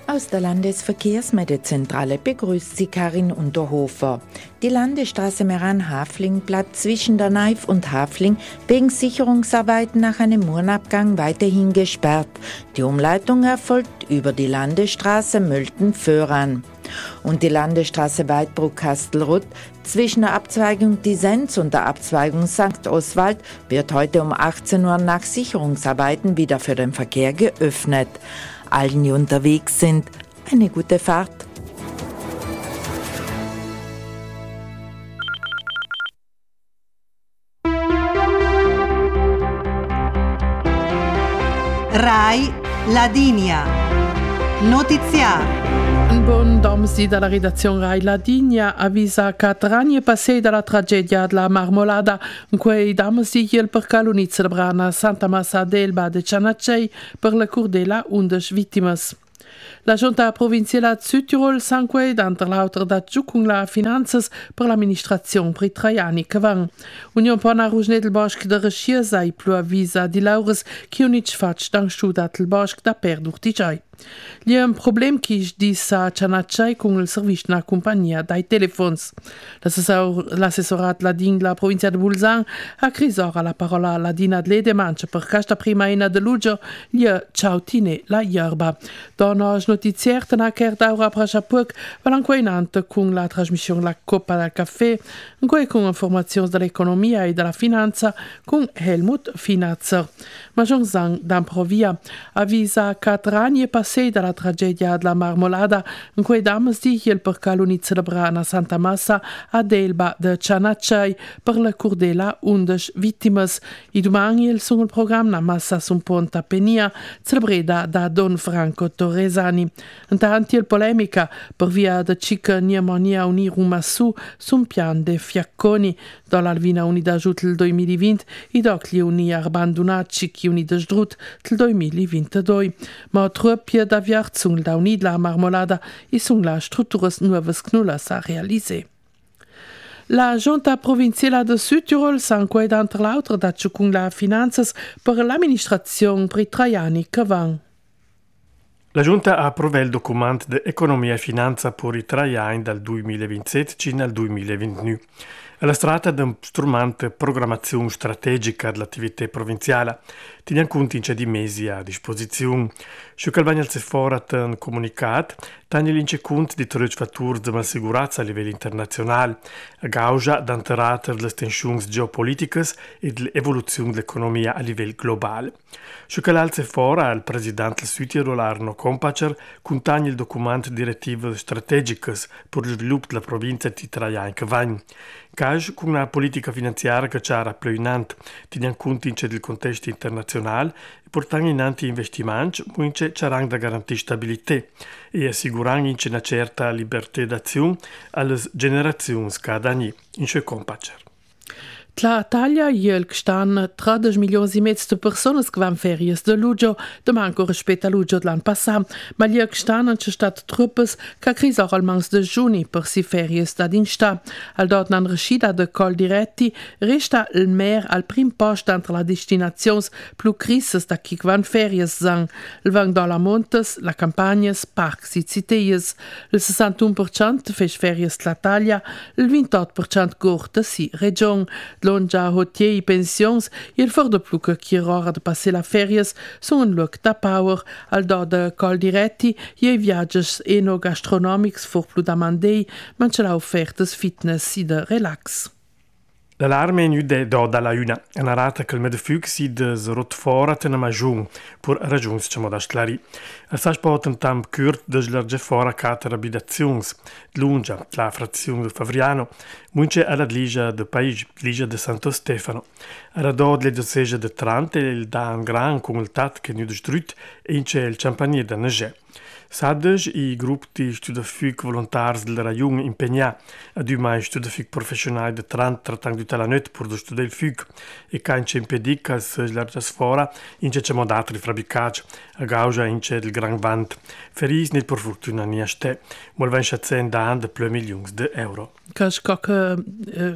Aus der Landesverkehrsmittelzentrale begrüßt sie Karin Unterhofer. Die Landesstraße Meran-Hafling bleibt zwischen der Neif und Hafling wegen Sicherungsarbeiten nach einem Murnabgang weiterhin gesperrt. Die Umleitung erfolgt über die Landesstraße Mölten-Föhran. Und die Landesstraße Weidbruck-Kastelruth zwischen der Abzweigung Disenz und der Abzweigung St. Oswald wird heute um 18 Uhr nach Sicherungsarbeiten wieder für den Verkehr geöffnet. Allen, die unterwegs sind, eine gute Fahrt. RAI Ladinia. Notiziario. Buon domsi dalla redazione Rai Ladinia avvisa 4 anni passati dalla tragedia della Marmolada in cui damsi il perché l'unizia la brana Santa Massa d'Elba de Cianacei per la curdela 11 vittimas. La Giunta provinciale di Südtirol sangue d'anter l'autor da giucung la finanzas per l'amministrazione per i 3 anni che van. Union pona Rugnet del Bosc de Reschiesa i plu avvisa di laures che unic fac dan studat il Bosc da perdur di giai. Gli è un problem che disa Cianacei con il servizio na compagnia dai telefons. L'assessorat ladin la provincia de Bolzan ha crisora la parola ladina de Ledemanche per questa prima ina de luglio gli è ciautine la yerba. Donos notizier tena ker daura prachapuc valanquainante con la trasmissione la Coppa del Caffè, in cui con informazioni dell'economia e della finanza con Helmut Finazzer. Major Zang d'Amprovia avvisa 4 anni passati dalla tragedia della Marmolada in cui damsi il perché l'unit celebra na Santa Massa ad Elba de Cianacei per la curdela 11 vittimas. I domani il sono il programma na Massa sun Ponta Penia celebrata da Don Franco Torresani. Intanto il polemica per via de cica Niamonia Unirumassu sun pian de fiacconi dall'Alvina Unida giut il 2020 i doc li uni abbandonati chi uni desdrut il 2022. Ma troppie d'avviarzung da unid la Marmolada i sun la struttures nuovas knullas a realiser. La Giunta provinciale de Südtirol sangue d'anter l'autor da giucung la finanzas per l'amministrazione per i 3 anni che van. La Giunta ha approvato il documento di economia e finanza per i 3 anni dal 2027 fino al 2029. La strada di un strumento di programmazione strategica dell'attività provinciale, teniamo conto di mesi a disposizione. Ciò che il Sefora ha comunicato, tiene conto di 3 fattori di sicurezza a livello internazionale, a causa dell'entrata delle tensioni geopolitiche e dell'evoluzione dell'economia a livello globale. Ciò che il Sefora, il presidente del Südtirol Arno Kompatscher, contiene il documento direttivo strategiche per lo sviluppo della provincia di 3 anni che vanno. Cage con una politica finanziaria che c'è rappresentanti, teniamo conto del contesto internazionale e portando in avanti investimenti, che c'è da garantire stabilità e assicurando una certa libertà d'azione alle generazioni cada anno, in suo compagno. La Italia il gestan 13 milioni e mezzo di persone che vanno ferias de luglio, de manco rispetto a luglio dell'anno passato, ma gli gestan c'è stato truppes che crisi al mans de giugno per si ferias da d'insta. Al dot nan rescida de col diretti, resta il mer al prim posto entre la destinazioni più crisis da chi vanno ferias zang. Il vang da la montes, la campagnas, parcs e cities. Il 61% fes ferias l'Italia, il 28% gorte si region. Lonja hotier i pensions, il for de plus que qui rora de passer la ferias, son un look da power, al do de col diretti, i viagges enogastronomics for plus damandei, man ce la offertes fitness e de relax. L'allarme è nude dalla una, una rata che il medefug si des rot fora tena majung, pur ragiuns c'è moda sclari. Al saç pot un tam curt des large fora cater abitazions, l'ungia, la frazione del Favriano, munce alla liga de Paige, liga de Santo Stefano. Era dod le doseja de Trante, il da un gran con il tat che nu destrut, e ince il champagner da Neger. Sadej i grup di studafug volontars del Rajung impegna ad mai studafug professional de 30 di tala net pur de studel fug e ca ince impedic ca se largas fora ince c'è modat rifabricac a gauja ince del gran vant feris nel por fortuna ni aste mol van schatzen da an de pleu milions de euro. Cash coca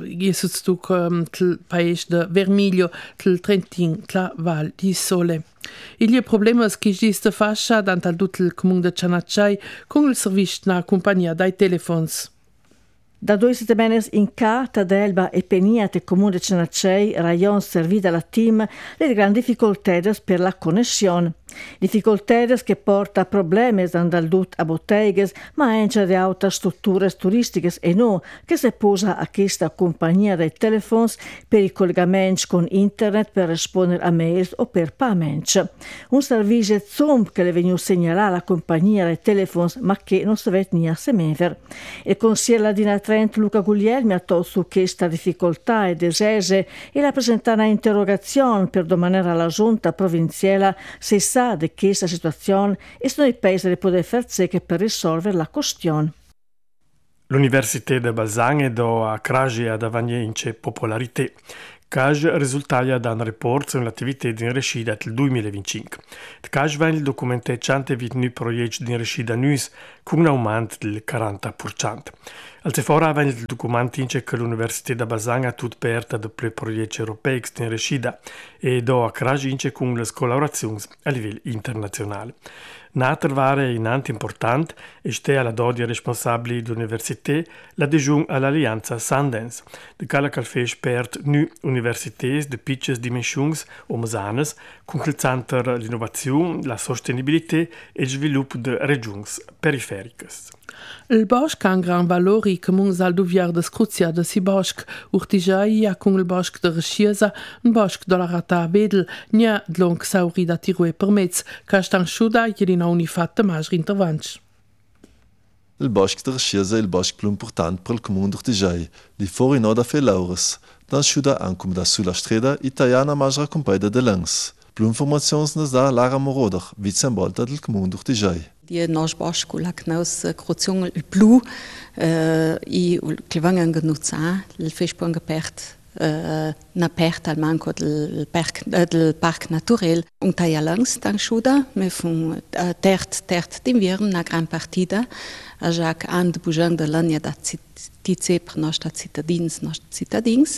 Jesus tu tel paese de Vermiglio tel Trentin tla Val di Sole. Il problema è che questa fascia dal tutto il comune di Cianacciai con il servizio na compagnia dai telefoni. Da 2 settimane in Ca, Tadelba e Peniate, comune di Cianacciai, rayon servita alla team, le grandi difficoltà per la connessione. Difficoltà che porta a problemi dal dut a botteghe, ma anche di altre strutture turistiche e no, che si posa a questa compagnia dei telefoni per i collegamenti con internet per rispondere a mail o per pagamenti. Un servizio Zoom che le veniva segnalato alla compagnia dei telefoni, ma che non si vede niente a semever. Il consigliere di Trent Luca Guglielmi ha tolto su questa difficoltà e desese e ha presentato un'interrogazione per domandare alla giunta provinciale se sa di questa situazione e sono i paesi che possono fare che per risolvere la questione. L'Università di Balzan è a crasi ad avvagnare popolarità. Caj risultaglia da un report sull'attività di Rescida del 2025. Il Caj va il documento 129 progetti di Rescida Nus con un aumento del 40%. Al Sephora va il documento dice che l'Università di Balzan ha tutto aperta da più progetti europei di Rescida e do a Caj dice con le collaborazioni a livello internazionale. N'altra varia inanti importante è alla dodia responsabile dell'università l'adesione all'alleanza Sundance, de cala calfesh pert nu università de pitches dimensioni omesanes, concluzzando l'innovazione, la sostenibilità e il sviluppo di regioni periferiche. Il bosco ha un gran valore come al duviar de Scruzia de si bosco, urtigiaia con il bosco de Resciesa, un bosco della rata vedel, nia dlong sauri da tirue per mezz, che stan sciuda ieri na unifatta magri intervanci. Il bosco de Resciesa è il bosco più importante per il comune di Urtigiai, di fuori no da Felaures, dan sciuda ancum da sulla strada italiana magra compaida de Lens. Più informazioni nos dà Lara Moroder, vicevolta del comune di Urtigiai. Die naš bosco la knaus crocion il plu i clivangan genuzza il fespong apert na pert al manco del parc naturel un taia langs dan schuda me fun tert d'invierno na gran partida a Jacques and bujang de lania da tice per nostra cittadins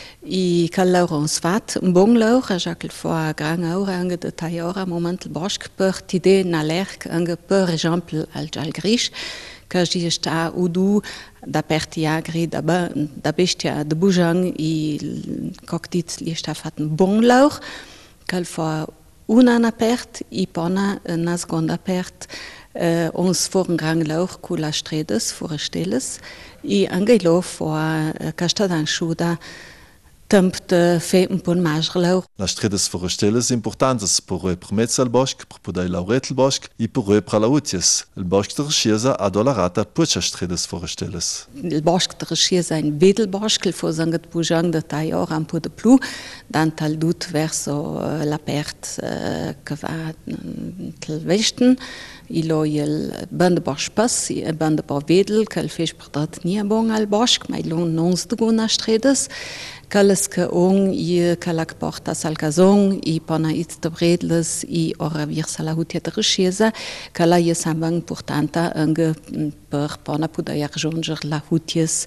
i callorons fat un bon laur a Jacques fo a gran aura ange de taiora moment il bosc per tide na lerc ange per exemple al jalgrisch que ji sta udu da perti agri da bestia de bujang i cocktit li sta fat un bon laur cal fo una na pert i pona na seconda pert ons for un gran laur cu la stredes foresteles i ange lo fo casta dan schuda temp de fe un pon magre laur. Las stredes foresteles importantes per permezzo al bosc, per poder lauret il bosc e per per la utias. Il bosc de Resciesa ha dolarata pucia stredes foresteles. Il bosc de Resciesa in vedelbosc, il fo sangat bujang de taior un po de plu, dan tal dut verso la pert que va tel vesten, ilo il bande bosc pas, bande bo vedel, que il fes perdrat nia bon al bosc, ma ilo nons de gona stredes, Kales que i calak portas al casong i pona it de bredles i ora virsa la hutia de Resciesa cala i sambang portanta ange per pona pudai arjonger la hutias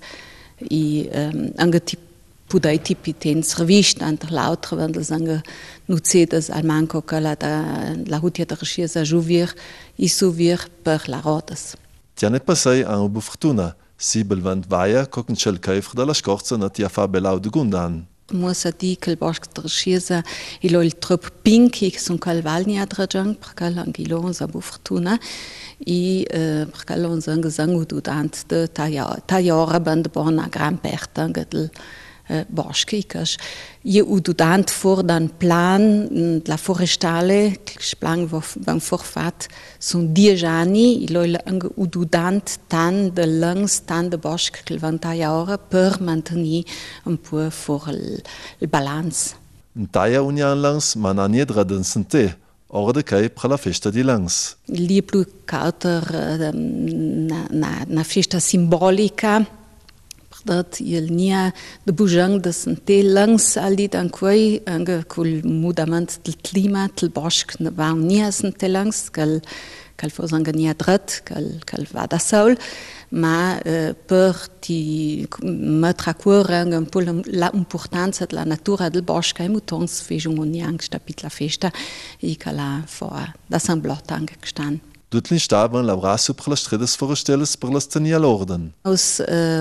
i ange pudai tipitens revist anter lautre wandels ange nucedes al manco cala da la hutia de Resciesa juvir i suvir per la rotas. Tianet passai a ubu fortuna. Si belvant vaia cocken cel caifr dalla scorza na tia fa belau de gundan. Musa di che il bosco de Resciesa ilo il trop pinki sun calvalni adrajang perché l'angilo sa bu fortuna i perché l'on sang sangu dudant de taiora band bona gran perta del boschi cas je ududant for dan plan la forestale splang van forfat sun 10 anni ilo ududant tan de langs tan de bosc che van taiora per mantenir un po for il balance. Taia unian langs man a niedra den sente. Ora de cai per la festa di langs. Li plu cauter na festa simbolica Dat il nia de bujang de sente langs ali dan quei anche col mudament del clima del bosc ne va nia sente langs cal fos anche nia dret cal va da sol ma per ti mettere a cuore anche un po' l'importanza della natura del bosco e mutons fejung un niang stapit la festa e cala for da samblot anche gestan. Tutti stavano lavorando per le strade forestali per le segnali all'ordine. Aus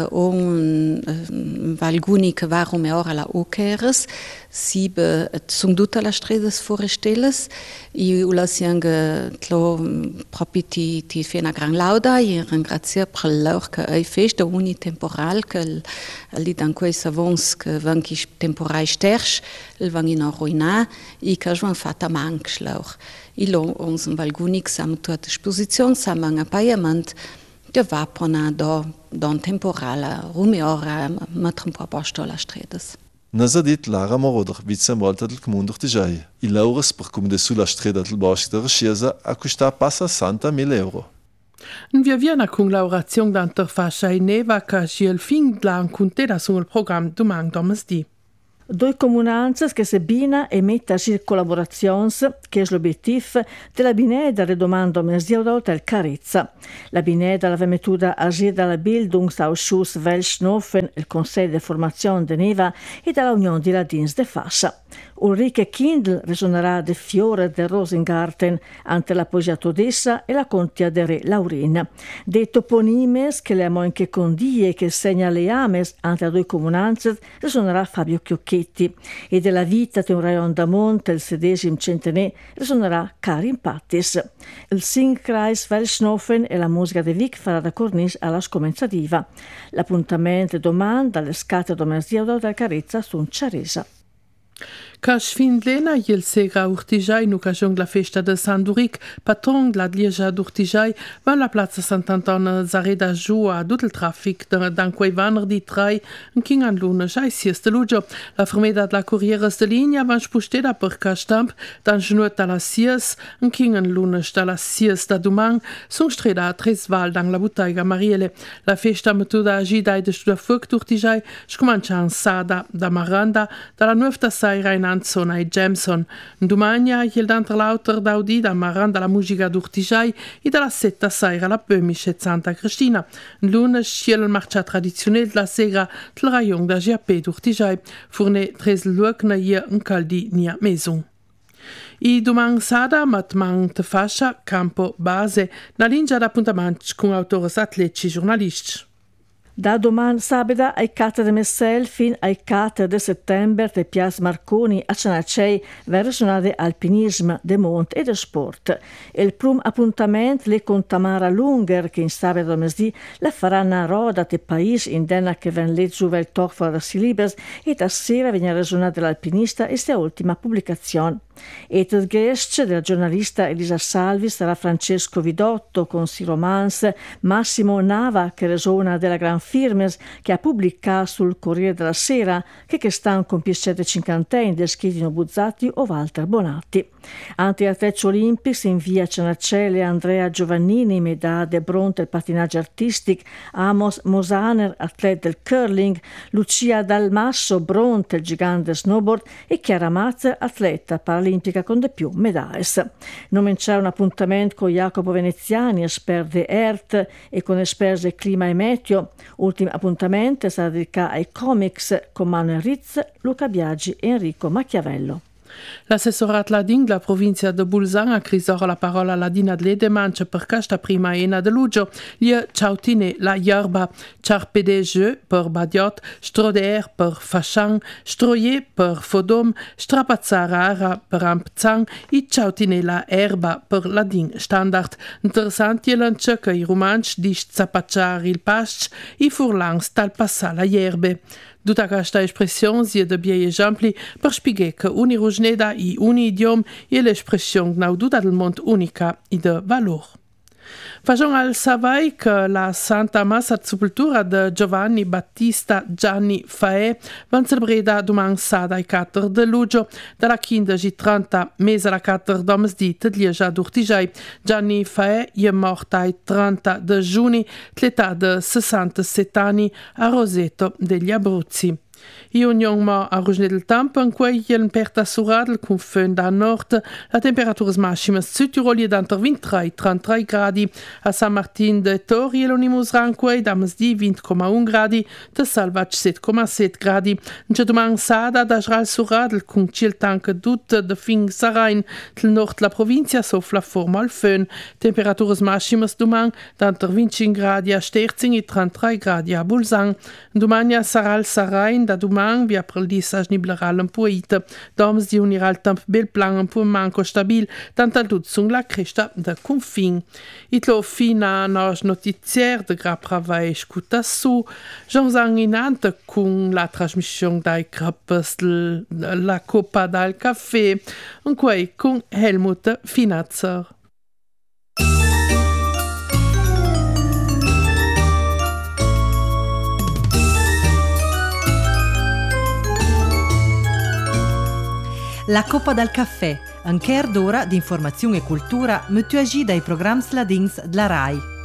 valguni che varum e ora la okeres, sibe sunt tutte le strade forestali e ulasi anche proprio ti fena gran lauda e ringrazia per l'or che hai festa uni temporal che lì dan quei savons che vanchi temporai stersch, il vangino ruina e che van fatta manch laur. Ilo uns valgunik sam tu a disposizione sam un appaiament de vapona don temporala rumeora matrum proposto la stredes. Nasa dit Lara Moroder, vicevolta del Comune d'Ortigiai. I laures per comune sulla strada del bosco della Sciesa acquista passa 60.000 euro. Wir viena con l'aurazione d'anterfascia e neva che il fin dlan contera sul programma domani domesdì. Due comunanze che se bina e mette a collaborazioni, che è l'obiettivo della bineda redomando Hotel Carezza. La bineda l'aveva mettuta a giro dalla Bildungsausschuss Welschnofen, il Consiglio di Formazione de Neva e dalla Unione di Ladins de Fascia. Ulrike Kindl risuonerà de Fiore del Rosengarten ante la poesia todessa e la contea de Re Laurin. De toponimes che le amo anche condie che segna le ames ante a due comunanze risuonerà Fabio Chiocchetti e della vita di un rayon da monte il 16 centenè risuonerà Karin Pattis. Il Singkreis Welschnofen e la musica de Vic farà da cornice alla scomenzativa. L'appuntamento domani dalle scate domesdiaudo dal Carezza sun Ciaresa. Ca Sfindlena il sera Urtigiai in occasione della festa de Sanduric, patron della Lieja d'Urtigiai, va alla piazza Sant'Antona Zareda giù a tutto il traffico da quei venerdì 3 in Kingan Luna, già sieste luglio. La fermata della Corriere de Linea va spostata per Castamp, dan genuet alla Sies, in Kingan Luna dalla Sies da Dumang, sono strada a Tresval dan la Bottega Mariele. La festa mettuta a Gidai de Studafuc d'Urtigiai, scomincia in Sada da Maranda, dalla nuova saira in Anzona e Jameson. Domani il d'antrelauter d'audi da Maranda la musica d'Urtigiai e dalla setta saira la Bömische Santa Cristina. Luna sciel il marcia tradizionale della sera del rayon da GAP d'Urtigiai, forne tres luogna hier in caldi nia maison. I domani sada mat mang te fascia campo base na linea d'appuntamento con autores atletici giornalisti. Da domani sabato ai 4 di Messel fin ai 4 di settembre di Piazza Marconi a Cianacei versionate alpinismo, de monte e de sport. Il primo appuntamento le con Tamara Lunger che in sabato domesdì la farà una roda de paese in denna che ven le giuvel torfa da Silibes e da sera viene resonata l'alpinista e sta ultima pubblicazione. E il guest della giornalista Elisa Salvi sarà Francesco Vidotto con si romance Massimo Nava che resona della Gran Firmes che ha pubblicato sul Corriere della Sera che stanno con piacere cinquantenni del Schidino Buzzati o Walter Bonatti. Ante atleti olimpici in via Cianacelle Andrea Giovannini, medaglia de bronzo del pattinaggio artistico, Amos Mosaner, atleta del curling, Lucia Dalmasso, bronzo del gigante snowboard e Chiara Mazza, atleta paralimpica con de più medaglie. Non c'è un appuntamento con Jacopo Veneziani, esperto di ERT e con esperti di clima e meteo. Ultimo appuntamento sarà dedicato ai comics con Manuel Ritz, Luca Biaggi e Enrico Machiavello. L'assessorat ladin della provincia de Bolzano ha crisato la parola ladina dell'Edemanche per questa prima ena de luglio. Gli ciautine la yerba, charpedege per badiot, stroder per fascian, stroyer per fodom, strapazzarara per ampzang e ciautine la erba per ladin standard. Interessant è l'anche che i romanci di zappacciare il pasce e furlangs tal passa la yerbe. Tutta questa espressione si è de biei esempi per spiegare che ogni rugneda e ogni idioma è l'espressione di tutta il mondo unica e de valore. Facciamo al savai che la Santa Massa Sepoltura di Giovanni Battista Gianni Faè va celebrata domani sabato 4 di luglio dalla 15:30 mese alla 4 domesdì di Lieja d'Urtigiai. Gianni Faè è morto il 30 di giugno all'età di 67 anni a Roseto degli Abruzzi. Io non ho a rugine del tempo in cui il perta suradel con fön da nord, la temperatura massima Südtirol è d'anter 23-33 gradi, a San Martin de Tori e l'Onimus Ranquei damesdì 20,1 gradi, de Salvac 7,7 gradi. In domani sada da Jral suradel con cil tank dut de fin Sarain, del nord la provincia soffla forma al fön, temperatura massima domani d'anter 25 gradi a Sterzing e 33 gradi a Bulzang. Domani sarà al Sarain da domani vi april di sajnibleral un poit. Doms di unirà il tempo bel plan un po' manco stabil, tant al tut sung la cresta de confin. Itlo fina nos notizier de grapravai scuta su, Jean Zanginante con la trasmissione dai grappes la Coppa dal Caffè, un quei con Helmut Finazzer. La Coppa dal Caffè, un quart d'ora di informazione e cultura, metu agi dai programmi sladins della RAI.